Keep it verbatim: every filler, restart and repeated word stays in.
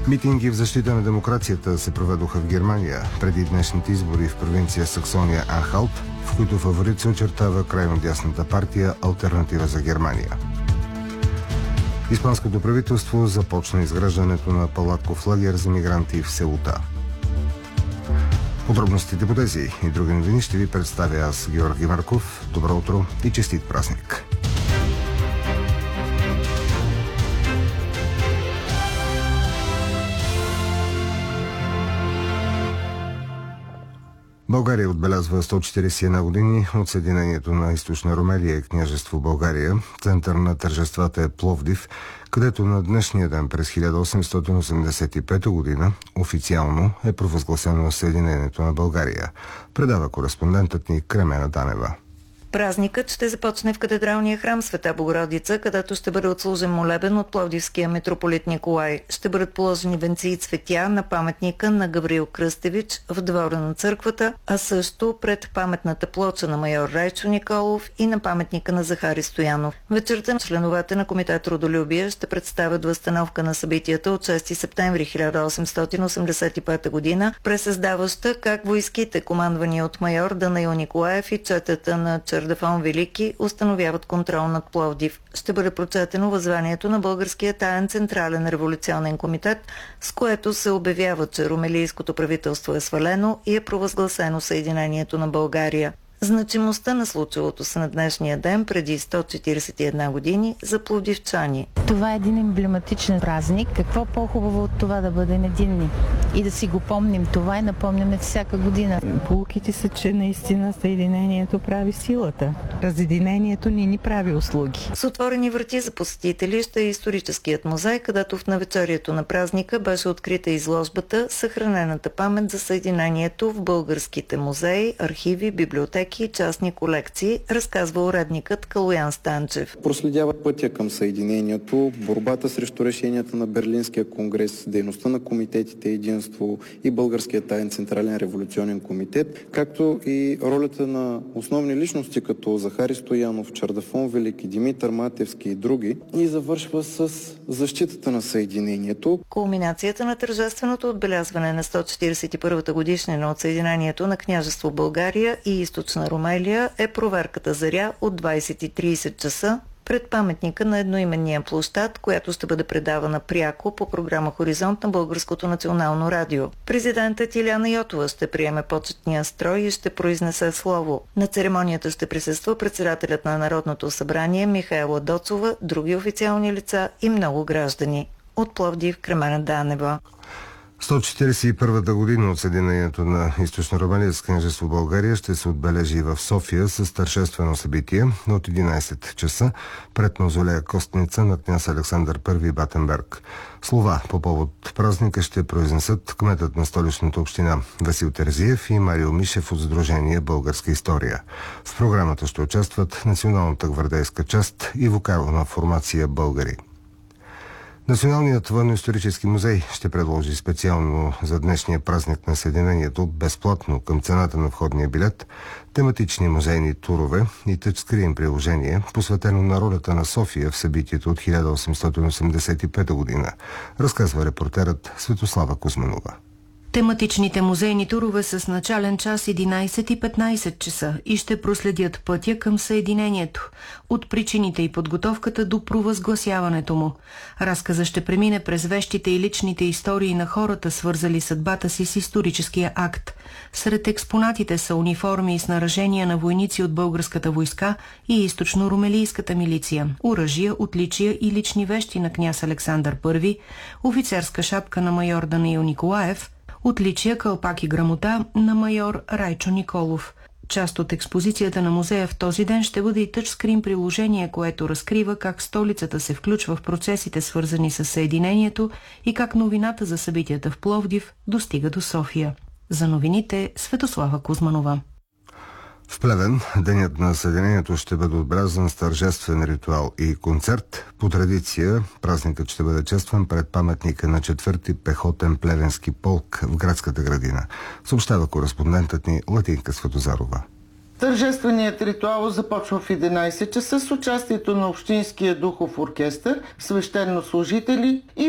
Митинги в защита на демокрацията се проведоха в Германия преди днешните избори в провинция Саксония-Анхалт, в които фаворит се очертава крайно дясната партия Алтернатива за Германия. Испанското правителство започна изграждането на палатков лагер за мигранти в Сеута. Подробностите по тези и други новини ще ви представя аз, Георги Марков. Добро утро и честит празник! България отбелязва сто четиридесет и една години от съединението на Източна Румелия и княжество България. Център на тържествата е Пловдив, където на днешния ден през хиляда осемстотин осемдесет и пета година официално е провъзгласено съединението на България. Предава кореспондентът ни Кремена Данева. Празникът ще започне в катедралния храм Света Богородица, където ще бъде отслужен молебен от пловдивския митрополит Николай. Ще бъдат положени венци и цветя на паметника на Гаврил Кръстевич в двора на църквата, а също пред паметната плоча на майор Райчо Николов и на паметника на Захари Стоянов. Вечерта членовете на комитет Родолюбие ще представят възстановка на събитията от шести септември хиляда осемстотин осемдесет и пета година, пресъздаваща как войските, командвани от майор Данаил Николаев и четата на Чердафон Велики, установяват контрол над Пловдив. Ще бъде прочетено въззванието на Българския таен централен революционен комитет, с което се обявява, че румелийското правителство е свалено и е провъзгласено съединението на България. Значимостта на случилото се на днешния ден преди сто четиридесет и една години за пловдивчани. Това е един емблематичен празник. Какво по-хубаво от това да бъдем единни и да си го помним това и напомняме всяка година. Поуките са, че наистина съединението прави силата. Разединението ни ни прави услуги. С отворени врати за посетители ще е историческият музей, където в навечерието на празника беше открита изложбата "Съхранената памет за съединението" в българските музеи, архиви, библиотеки и частни колекции, разказва уредникът Калоян Станчев. Проследява пътя към съединението, борбата срещу решенията на Берлинския конгрес, дейността на комитетите Единство и Българския таен централен революционен комитет, както и ролята на основни личности като Захари Стоянов, Чердафон Велики, Димитър Матевски и други, и завършва с защитата на съединението. Кулминацията на тържественото отбелязване на сто четиридесет и първата годишнина от съединението на княжество България и Източна Румелия е проверката заря от двайсет и трийсет часа пред паметника на едноименния площад, която ще бъде предавана пряко по програма Хоризонт на Българското национално радио. Президентът Иляна Йотова ще приеме почетния строй и ще произнесе слово. На церемонията ще присъства председателят на Народното събрание Михаела Доцова, други официални лица и много граждани. От Пловдив, Кремена Данева. сто четиридесет и първата година от съединението на Източна Румелия с княжество България ще се отбележи в София с тържествено събитие от единайсет часа пред мавзолея Костница на княз Александър Първи Батенберг. Слова по повод празника ще произнесат кметът на столичната община Васил Терзиев и Марио Мишев от Сдружение Българска история. В програмата ще участват Националната гвардейска част и вокална формация Българи. Националният военно-исторически музей ще предложи специално за днешния празник на съединението безплатно към цената на входния билет тематични музейни турове и тъчскрин приложение, посветено на ролята на София в събитието от хиляда осемстотин осемдесет и пета година, разказва репортерът Светослава Кузманова. Тематичните музейни турове с начален час единайсет и петнайсет часа и ще проследят пътя към съединението, от причините и подготовката до провъзгласяването му. Разказът ще премине през вещите и личните истории на хората, свързали съдбата си с историческия акт. Сред експонатите са униформи и снаряжения на войници от българската войска и източно-румелийската милиция, оръжия, отличия и лични вещи на княз Александър Първи, офицерска шапка на майор Данаил Николаев, отличия, кълпак и грамота на майор Райчо Николов. Част от експозицията на музея в този ден ще бъде и тъчскрин приложение, което разкрива как столицата се включва в процесите, свързани с съединението, и как новината за събитията в Пловдив достига до София. За новините Светослава Кузманова. В Плевен денят на съединението ще бъде отбелязан с тържествен ритуал и концерт. По традиция празникът ще бъде честван пред паметника на четвърти пехотен плевенски полк в градската градина, съобщава кореспондентът ни Латинка Светозарова. Тържественият ритуал започва в единайсет часа с участието на Общинския духов оркестър, свещенослужители и